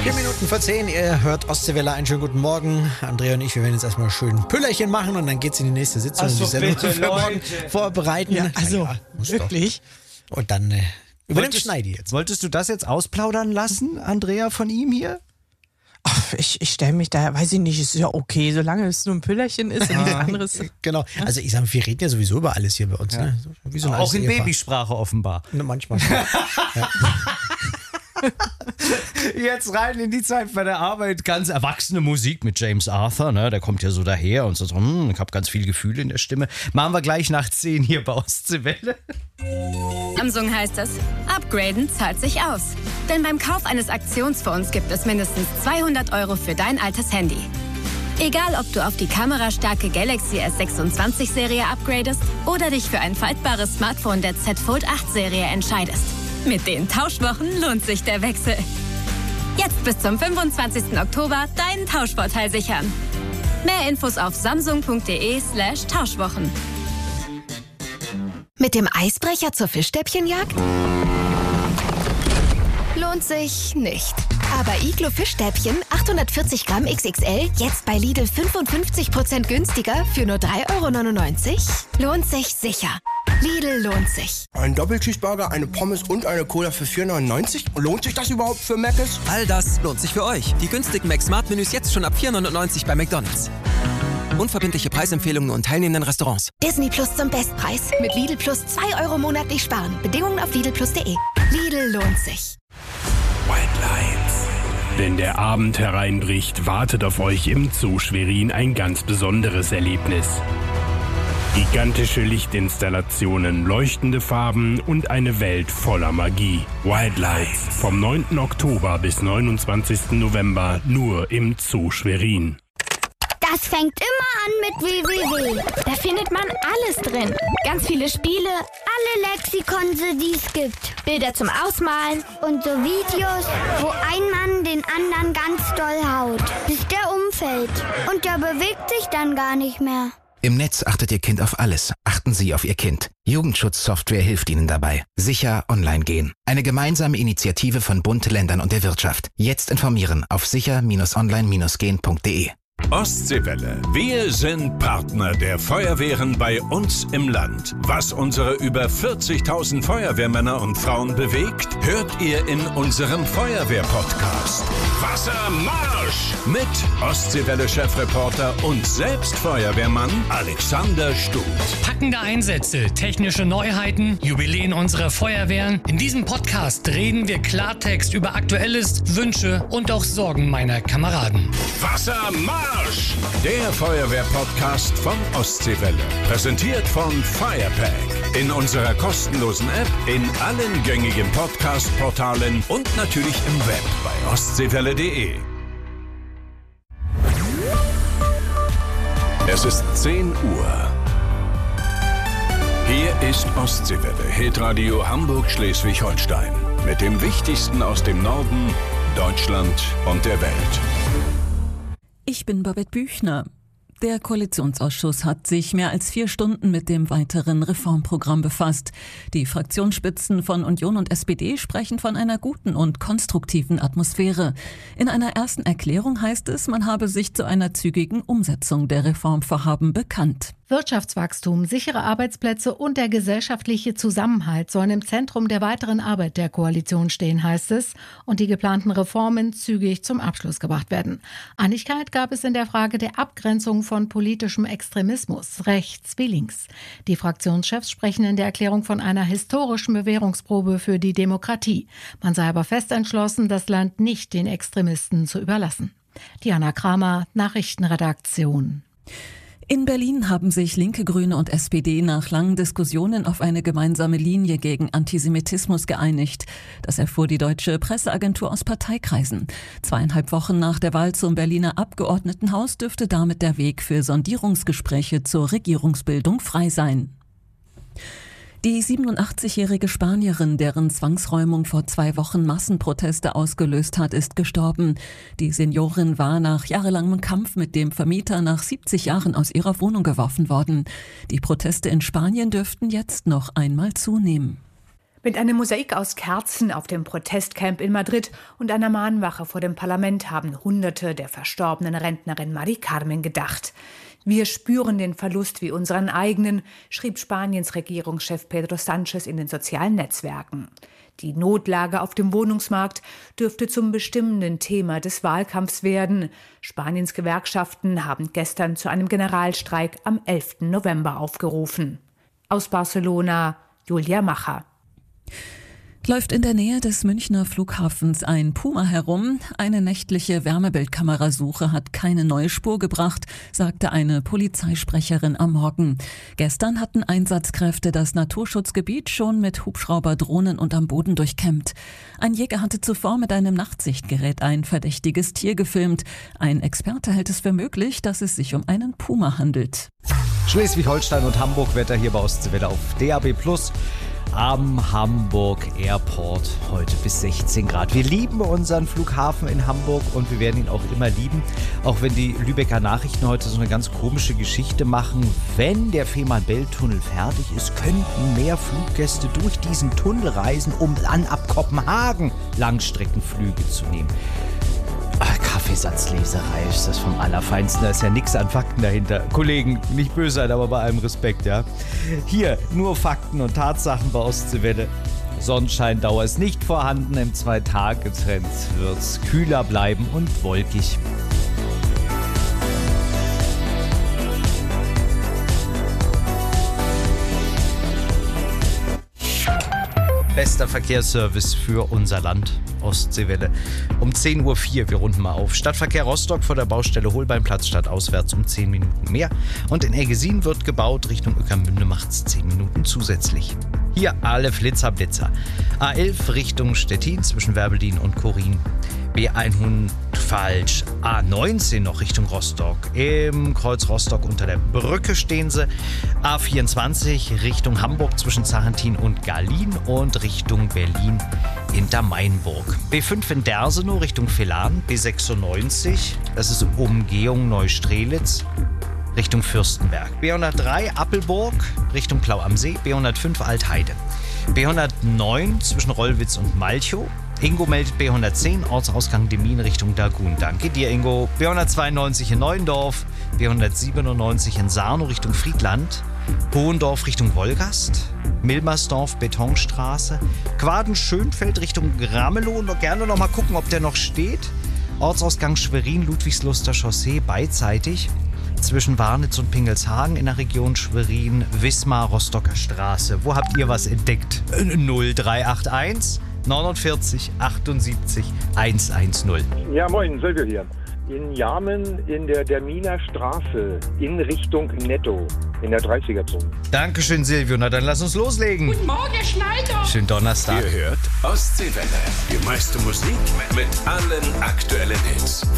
Minuten vor 10, ihr hört Ostseewelle, einen schönen guten Morgen. Andrea und ich, wir werden jetzt erstmal schön Püllerchen machen und dann geht's in die nächste Sitzung und die Sendung für morgen vorbereiten. Ja, also, wirklich? Doch. Und dann übernimmt Schneidi jetzt. Wolltest du das jetzt ausplaudern lassen, Andrea, von ihm hier? Ach, ich stelle mich da, weiß ich nicht, ist ja okay, solange es nur ein Püllerchen ist und nichts anderes. Genau, also ich sage, wir reden ja sowieso über alles hier bei uns. Ja. Ne? Wie so ein Auch in Ehepaar. Babysprache offenbar. Ne, manchmal. Ja. Jetzt rein in die Zeit bei der Arbeit. Ganz erwachsene Musik mit James Arthur, ne? Der kommt ja so daher und so, ich habe ganz viel Gefühl in der Stimme. Machen wir gleich nach 10 hier bei Ostseewelle. Samsung heißt es, upgraden zahlt sich aus. Denn beim Kauf eines Aktionsfonds gibt es mindestens 200 € für dein altes Handy. Egal, ob du auf die kamerastarke Galaxy S26-Serie upgradest oder dich für ein faltbares Smartphone der Z Fold 8-Serie entscheidest. Mit den Tauschwochen lohnt sich der Wechsel. Jetzt bis zum 25. Oktober deinen Tauschvorteil sichern. Mehr Infos auf samsung.de/Tauschwochen. Mit dem Eisbrecher zur Fischstäbchenjagd? Lohnt sich nicht. Aber Iglo Fischstäbchen 840 Gramm XXL jetzt bei Lidl 55% günstiger für nur 3,99 € lohnt sich sicher. Lidl lohnt sich. Ein Doppelcheeseburger, eine Pommes und eine Cola für 4,99 €? Lohnt sich das überhaupt für Mc's? All das lohnt sich für euch. Die günstigen Mac-Smart-Menüs jetzt schon ab 4,99 € bei McDonald's. Unverbindliche Preisempfehlungen und teilnehmenden Restaurants. Disney Plus zum Bestpreis. Mit Lidl Plus 2 € monatlich sparen. Bedingungen auf lidlplus.de. Lidl lohnt sich. White Lines. Wenn der Abend hereinbricht, wartet auf euch im Zoo Schwerin ein ganz besonderes Erlebnis. Gigantische Lichtinstallationen, leuchtende Farben und eine Welt voller Magie. White Lines. Vom 9. Oktober bis 29. November nur im Zoo Schwerin. Das fängt immer an mit www. Da findet man alles drin. Ganz viele Spiele, alle Lexikonse, die es gibt. Bilder zum Ausmalen und so Videos, wo ein Mann den anderen ganz doll haut, bis der umfällt. Und der bewegt sich dann gar nicht mehr. Im Netz achtet Ihr Kind auf alles. Achten Sie auf Ihr Kind. Jugendschutzsoftware hilft Ihnen dabei. Sicher online gehen. Eine gemeinsame Initiative von Bund, Ländern und der Wirtschaft. Jetzt informieren auf sicher-online-gehen.de. Ostseewelle. Wir sind Partner der Feuerwehren bei uns im Land. Was unsere über 40.000 Feuerwehrmänner und Frauen bewegt, hört ihr in unserem Feuerwehr-Podcast. Wassermarsch! Mit Ostseewelle-Chefreporter und selbst Feuerwehrmann Alexander Stut. Packende Einsätze, technische Neuheiten, Jubiläen unserer Feuerwehren. In diesem Podcast reden wir Klartext über Aktuelles, Wünsche und auch Sorgen meiner Kameraden. Wassermarsch! Der Feuerwehr-Podcast von Ostseewelle. Präsentiert von Firepack. In unserer kostenlosen App, in allen gängigen Podcast-Portalen und natürlich im Web bei ostseewelle.de. Es ist 10 Uhr. Hier ist Ostseewelle, Hitradio Hamburg-Schleswig-Holstein. Mit dem Wichtigsten aus dem Norden, Deutschland und der Welt. Ich bin Babette Büchner. Der Koalitionsausschuss hat sich mehr als 4 Stunden mit dem weiteren Reformprogramm befasst. Die Fraktionsspitzen von Union und SPD sprechen von einer guten und konstruktiven Atmosphäre. In einer ersten Erklärung heißt es, man habe sich zu einer zügigen Umsetzung der Reformvorhaben bekannt. Wirtschaftswachstum, sichere Arbeitsplätze und der gesellschaftliche Zusammenhalt sollen im Zentrum der weiteren Arbeit der Koalition stehen, heißt es, und die geplanten Reformen zügig zum Abschluss gebracht werden. Einigkeit gab es in der Frage der Abgrenzung von politischem Extremismus, rechts wie links. Die Fraktionschefs sprechen in der Erklärung von einer historischen Bewährungsprobe für die Demokratie. Man sei aber fest entschlossen, das Land nicht den Extremisten zu überlassen. Diana Kramer, Nachrichtenredaktion. In Berlin haben sich Linke, Grüne und SPD nach langen Diskussionen auf eine gemeinsame Linie gegen Antisemitismus geeinigt. Das erfuhr die deutsche Presseagentur aus Parteikreisen. 2,5 Wochen nach der Wahl zum Berliner Abgeordnetenhaus dürfte damit der Weg für Sondierungsgespräche zur Regierungsbildung frei sein. Die 87-jährige Spanierin, deren Zwangsräumung vor 2 Wochen Massenproteste ausgelöst hat, ist gestorben. Die Seniorin war nach jahrelangem Kampf mit dem Vermieter nach 70 Jahren aus ihrer Wohnung geworfen worden. Die Proteste in Spanien dürften jetzt noch einmal zunehmen. Mit einem Mosaik aus Kerzen auf dem Protestcamp in Madrid und einer Mahnwache vor dem Parlament haben Hunderte der verstorbenen Rentnerin Mari Carmen gedacht. Wir spüren den Verlust wie unseren eigenen, schrieb Spaniens Regierungschef Pedro Sánchez in den sozialen Netzwerken. Die Notlage auf dem Wohnungsmarkt dürfte zum bestimmenden Thema des Wahlkampfs werden. Spaniens Gewerkschaften haben gestern zu einem Generalstreik am 11. November aufgerufen. Aus Barcelona, Julia Macher. Läuft in der Nähe des Münchner Flughafens ein Puma herum. Eine nächtliche Wärmebildkamerasuche hat keine neue Spur gebracht, sagte eine Polizeisprecherin am Morgen. Gestern hatten Einsatzkräfte das Naturschutzgebiet schon mit Hubschrauber, Drohnen und am Boden durchkämmt. Ein Jäger hatte zuvor mit einem Nachtsichtgerät ein verdächtiges Tier gefilmt. Ein Experte hält es für möglich, dass es sich um einen Puma handelt. Schleswig-Holstein und Hamburg, Wetter hier bei Ostseewelle auf DAB+. Am Hamburg Airport heute bis 16 Grad. Wir lieben unseren Flughafen in Hamburg und wir werden ihn auch immer lieben. Auch wenn die Lübecker Nachrichten heute so eine ganz komische Geschichte machen. Wenn der Fehmarn-Belt-Tunnel fertig ist, könnten mehr Fluggäste durch diesen Tunnel reisen, um dann ab Kopenhagen Langstreckenflüge zu nehmen. Kaffeesatzleserei ist das vom Allerfeinsten. Da ist ja nichts an Fakten dahinter. Kollegen, nicht böse sein, aber bei allem Respekt, ja. Hier nur Fakten und Tatsachen bei Ostseewelle. Sonnenscheindauer ist nicht vorhanden. Im 2-Tage-Trend wird es kühler bleiben und wolkig. Bester Verkehrsservice für unser Land, Ostseewelle. Um 10.04 Uhr, wir runden mal auf. Stadtverkehr Rostock vor der Baustelle Holbeinplatz statt auswärts um 10 Minuten mehr. Und in Eggesin wird gebaut, Richtung Ueckermünde macht's 10 Minuten zusätzlich. Hier alle Flitzer-Blitzer. A11 Richtung Stettin zwischen Werbeldien und Korin. B100 falsch. A19 noch Richtung Rostock. Im Kreuz Rostock unter der Brücke stehen sie. A24 Richtung Hamburg zwischen Zarentin und Garlin und Richtung Berlin Intermainburg. B5 in Dersenow Richtung Villahn. B96, das ist Umgehung Neustrelitz Richtung Fürstenberg. B103 Appelburg Richtung Plau am See. B105 Altheide. B109 zwischen Rollwitz und Malchow. Ingo meldet B110, Ortsausgang Demmin Richtung Dagun. Danke dir, Ingo. B192 in Neuendorf, B197 in Sarnow Richtung Friedland, Hohendorf Richtung Wolgast, Milmersdorf Betonstraße, Quaden-Schönfeld Richtung Ramelow. Und gerne noch mal gucken, ob der noch steht. Ortsausgang Schwerin, Ludwigsluster Chaussee beidseitig. Zwischen Warnitz und Pingelshagen in der Region Schwerin, Wismar, Rostocker Straße. Wo habt ihr was entdeckt? 0381 49 78 110. Ja, moin, Silvio hier. In Jarmen in der Derminer Straße in Richtung Netto in der 30er-Zone. Dankeschön, Silvio. Na, dann lass uns loslegen. Guten Morgen, Herr Schneider. Schönen Donnerstag. Ihr hört Ostseewelle. Die meiste Musik mit allen aktuellen Hits.